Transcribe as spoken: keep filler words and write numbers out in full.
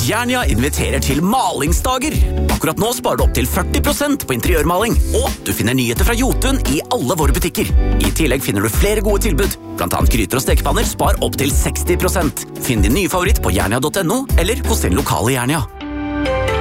Jernia inviterer til malingsdager. Akkurat nå sparer du opp til førti prosent på interiørmaling, og du finner nyheter fra Jotun i alle våre butikker. I tillegg finner du flere gode tilbud, blant annet gryter og stekepanner spar opp til seksti prosent. Finn din nye favoritt på jernia punktum no eller hos din lokale Jernia.